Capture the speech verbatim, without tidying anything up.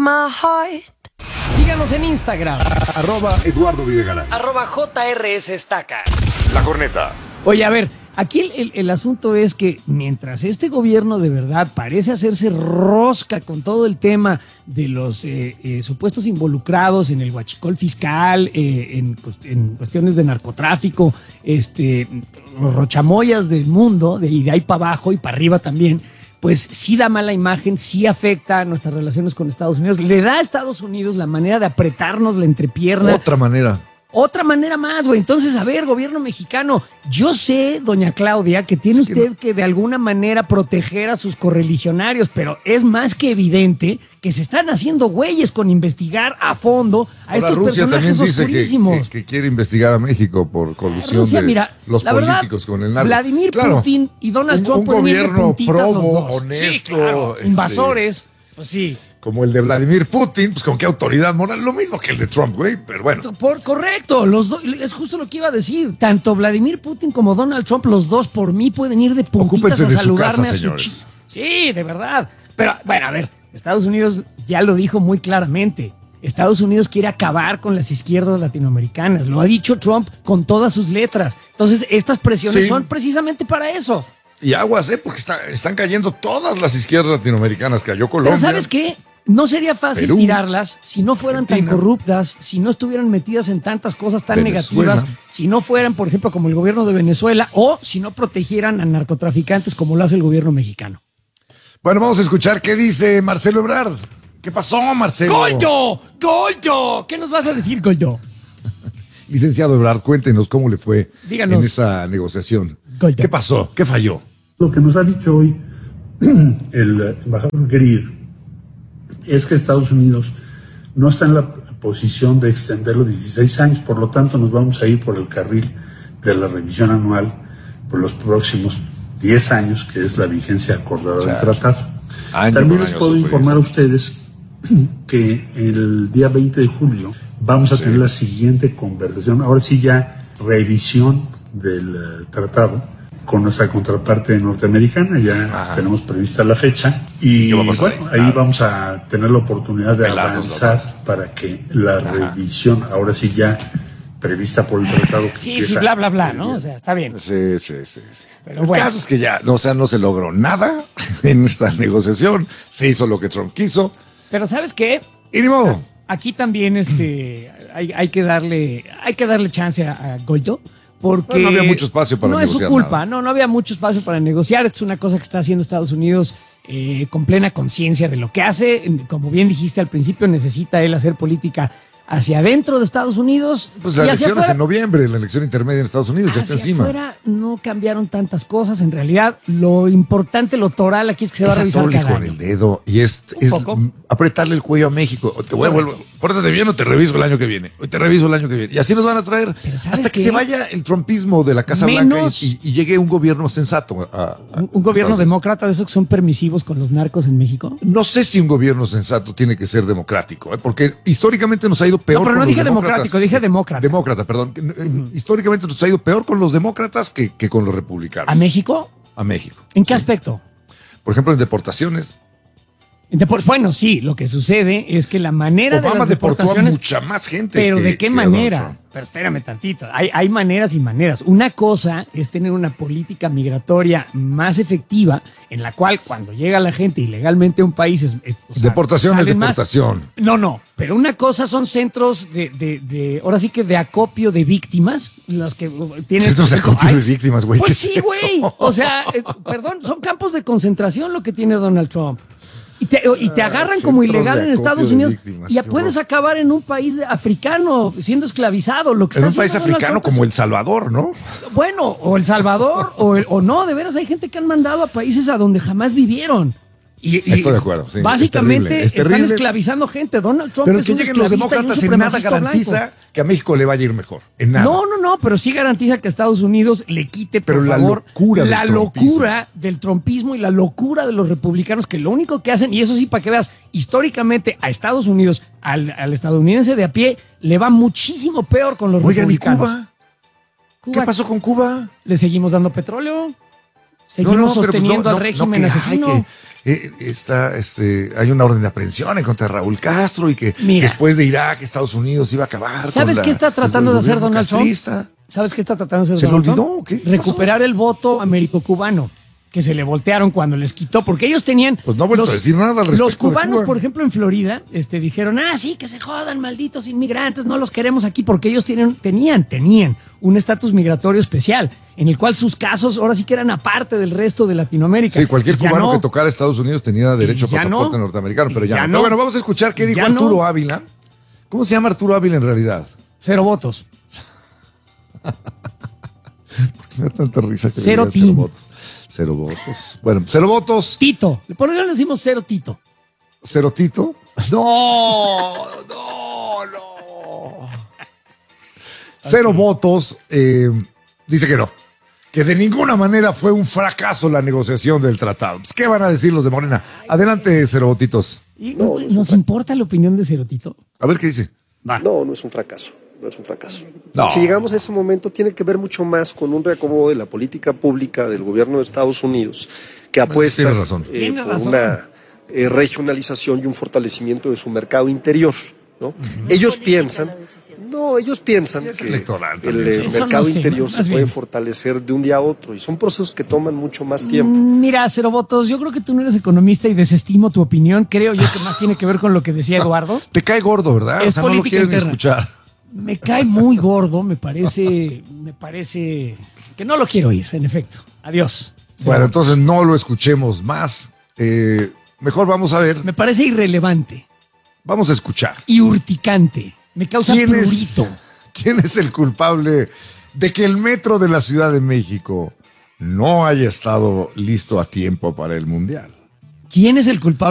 my heart. Síganos en Instagram. Arroba Eduardo Videgaray. Arroba J R S Estaca. La Corneta. Oye, a ver, aquí el, el, el asunto es que mientras este gobierno de verdad parece hacerse rosca con todo el tema de los eh, eh, supuestos involucrados en el huachicol fiscal, eh, en, en cuestiones de narcotráfico, este, los rochamoyas del mundo, de, y de ahí para abajo y para arriba también, pues sí da mala imagen, sí afecta a nuestras relaciones con Estados Unidos, le da a Estados Unidos la manera de apretarnos la entrepierna. Otra manera. Otra manera más, güey. Entonces, a ver, gobierno mexicano, yo sé, doña Claudia, que tiene es usted que, no. que de alguna manera proteger a sus correligionarios, pero es más que evidente que se están haciendo güeyes con investigar a fondo a Ahora, estos Rusia personajes también dice que, oscurísimos. que, que quiere investigar a México por colusión Rusia, de mira, los la verdad, políticos con el narco. Vladimir Claro, Putin y Donald un, Trump un pueden ir de gobierno puntitas los probo, dos. honesto, Sí, claro, este, invasores, pues sí. como el de Vladimir Putin, pues con qué autoridad moral, lo mismo que el de Trump, güey, pero bueno. Por, correcto, los dos, es justo lo que iba a decir. Tanto Vladimir Putin como Donald Trump, los dos por mí pueden ir de puntitas Ocúpense a de su saludarme casa, a su señores. chi- Sí, de verdad. Pero bueno, a ver, Estados Unidos ya lo dijo muy claramente. Estados Unidos quiere acabar con las izquierdas latinoamericanas. Lo ha dicho Trump con todas sus letras. Entonces, estas presiones Sí. son precisamente para eso. Y aguas, ¿eh? Porque está- están cayendo todas las izquierdas latinoamericanas. Cayó Colombia. Pero ¿sabes qué? No sería fácil Perú, tirarlas si no fueran Argentina, tan corruptas, si no estuvieran metidas en tantas cosas tan Venezuela. negativas, si no fueran, por ejemplo, como el gobierno de Venezuela, o si no protegieran a narcotraficantes como lo hace el gobierno mexicano. Bueno, vamos a escuchar qué dice Marcelo Ebrard. ¿Qué pasó, Marcelo? ¡Goldo! ¡Goldo! ¿Qué nos vas a decir, Goldo? Licenciado Ebrard, cuéntenos cómo le fue Díganos. en esa negociación. Goldo. ¿Qué pasó? ¿Qué falló? Lo que nos ha dicho hoy el embajador Greer es que Estados Unidos no está en la posición de extender los dieciséis años, por lo tanto nos vamos a ir por el carril de la revisión anual por los próximos diez años, que es la vigencia acordada O sea, del tratado. año También por les año puedo sufrir. informar a ustedes que el día veinte de julio vamos a Sí. tener la siguiente conversación, ahora sí ya revisión del eh, tratado con nuestra contraparte norteamericana, ya Ajá. tenemos prevista la fecha y ¿Qué va a pasar bueno, ahí? ahí Claro. vamos a tener la oportunidad de Pelarnos avanzar los dos. para que la Ajá. revisión, ahora sí ya prevista por el tratado. que Sí, sí, empieza bla, bla, bla, el ¿no? día- O sea, está bien. Sí, sí, sí. sí. Pero el bueno. caso es que ya, no, o sea, no se logró nada en esta negociación. Se hizo lo que Trump quiso. Pero ¿sabes qué? Y ni modo. Aquí también este, hay, hay que darle, hay que darle chance a, a Goldo, porque Bueno, no había mucho espacio para no es su negociar culpa, nada. no, no había mucho espacio para negociar. Esto es una cosa que está haciendo Estados Unidos eh, con plena conciencia de lo que hace. Como bien dijiste al principio, necesita él hacer política hacia adentro de Estados Unidos. Pues y las hacia elecciones afuera. en noviembre, la elección intermedia en Estados Unidos, ya está Hacia encima. afuera no cambiaron tantas cosas. En realidad, lo importante, lo toral aquí es que se va a Es revisar atólico cada en año. el dedo y es, Un es poco. apretarle el cuello a México. O te voy a volver, pórtate bien o te reviso el año que viene. Hoy te reviso el año que viene. Y así nos van a traer Pero ¿sabes hasta que qué? se vaya el trumpismo de la Casa Menos- Blanca y, y- y llegue un gobierno sensato. a- a- Un, un gobierno Estados Unidos. demócrata de esos que son permisivos con los narcos en México. No sé si un gobierno sensato tiene que ser democrático, ¿eh? Porque históricamente nos ha ido peor No, pero con no los dije demócratas. democrático, dije demócrata. Demócrata, perdón. Eh, Históricamente nos ha ido peor con los demócratas que, que con los republicanos. ¿A México? A México. ¿En qué aspecto? Por ejemplo, en deportaciones. Depor- Bueno, sí, lo que sucede es que la manera de Obama las deportó a deportaciones... mucha más gente. Pero que- ¿de qué que Donald manera? Trump. Pero espérame tantito. Hay, hay maneras y maneras. Una cosa es tener una política migratoria más efectiva en la cual cuando llega la gente ilegalmente a un país... Es, es- o sea, Deportación es salen más. deportación. No, no. Pero una cosa son centros de, de, de... Ahora sí que de acopio de víctimas. Los que uh, tienen... Centros de acopio Ay, de víctimas, güey. Pues ¿qué sí, es güey. eso? O sea, eh, perdón, son campos de concentración lo que tiene Donald Trump. Y te, y te Ah, agarran como centros ilegal de en acopio Estados de Unidos víctimas, y ya qué puedes horror. acabar en un país de- africano siendo esclavizado. Lo que En está un país haciendo Donald africano Trump es- como El Salvador, ¿no? Bueno, o El Salvador, o, el- o no, de veras hay gente que han mandado a países a donde jamás vivieron. Y, y Estoy de acuerdo, sí, básicamente es terrible, es están terrible. esclavizando gente. Donald Trump Pero es que un lleguen los esclavista y un demócratas en nada supremacista garantiza blanco. que a México le vaya a ir mejor. En nada. No, no, no, pero sí garantiza que a Estados Unidos le quite, por Pero la favor, locura del la trumpismo. locura del trumpismo y la locura de los republicanos, que lo único que hacen, y eso sí, para que veas, históricamente a Estados Unidos, al, al estadounidense de a pie, le va muchísimo peor con los Oigan, ¿y republicanos. Cuba? ¿Qué Cuba, pasó con Cuba? ¿le seguimos dando petróleo? ¿Seguimos No, no, pero pues sosteniendo no, al no, régimen no, que, asesino? ay, que, eh, está, este, hay una orden de aprehensión en contra de Raúl Castro y que Mira. después de Irak, Estados Unidos iba a acabar. ¿Sabes con qué la- está tratando el de hacer gobierno Donald Trump? castrista. ¿Sabes qué está tratando de hacer ¿Se le Donald Trump? olvidó o qué? ¿Qué Recuperar el voto américo-cubano, que se le voltearon cuando les quitó, porque ellos tenían... Pues no ha vuelto a decir nada al respecto Los de cubanos, Cuba. por ejemplo, en Florida, este, dijeron, ah, sí, que se jodan, malditos inmigrantes, no los queremos aquí, porque ellos tienen, tenían, tenían un estatus migratorio especial, en el cual sus casos ahora sí que eran aparte del resto de Latinoamérica. Sí, cualquier Y ya cubano no. que tocara Estados Unidos tenía derecho a ya pasaporte no. norteamericano, pero ya, Ya no. no. Pero bueno, vamos a escuchar qué dijo Ya Arturo no. Ávila. ¿Cómo se llama Arturo Ávila en realidad? Cero votos. Me da tanta risa que Cero me digan team. cero votos. Cero votos. Bueno, cero votos, Tito. ¿Por qué no le decimos cero Tito? cero Tito. No, no, no. Cero votos. eh, dice que no. Que de ninguna manera fue un fracaso la negociación del tratado. Pues, ¿qué van a decir los de Morena? Adelante, cero votitos. ¿Y no, ¿Nos importa la opinión de Cero Tito? A ver qué dice. No, no es un fracaso. No es un fracaso. No. Si llegamos a ese momento, tiene que ver mucho más con un reacomodo de la política pública del gobierno de Estados Unidos, que apuesta tienes razón. eh, Tienes por razón. una eh, regionalización y un fortalecimiento de su mercado interior, ¿no? Ellos piensan, no, ellos piensan Y es que electoral el también. eh, Eso mercado no sé, interior más se bien. puede fortalecer de un día a otro y son procesos que toman mucho más tiempo. Mm, Mira, Cero Votos, yo creo que tú no eres economista y desestimo tu opinión. Creo yo que más tiene que ver con lo que decía Eduardo. Te cae gordo, ¿verdad? Es o sea, no lo política quieres ni interna. escuchar. Me cae muy gordo, me parece, me parece que no lo quiero oír, en efecto. Adiós. Cero Bueno, Votos. entonces no lo escuchemos más. Eh, mejor vamos a ver, Me parece irrelevante vamos a escuchar. y urticante. Me causa ¿Quién es, prurito. ¿Quién es el culpable de que el metro de la Ciudad de México no haya estado listo a tiempo para el Mundial? ¿Quién es el culpable?